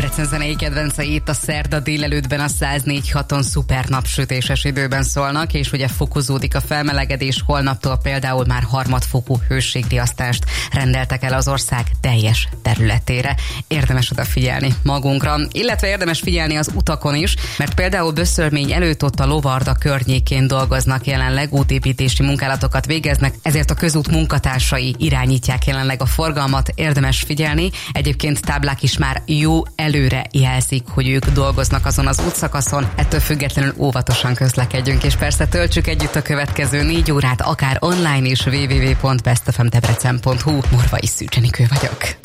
Debrecen zenei kedvencei itt a szerda délelőttben a 104.6-on szuper napsütéses időben szólnak, és ugye fokozódik a felmelegedés, holnaptól például már harmadfokú hőségriasztást rendeltek el az ország teljes területére. Érdemes odafigyelni magunkra, illetve érdemes figyelni az utakon is, mert például Böszörmény előtt ott a Lovarda környékén dolgoznak jelenleg, útépítési munkálatokat végeznek, ezért a közút munkatársai irányítják jelenleg a forgalmat, érdemes figyelni. Egyébként táblák is már jó előre jelzik, hogy ők dolgoznak azon az útszakaszon, ettől függetlenül óvatosan közlekedjünk, és persze töltsük együtt a következő 4 órát, akár online is, www.bestfmdebrecen.hu. Morvai Szűcs Enikő vagyok.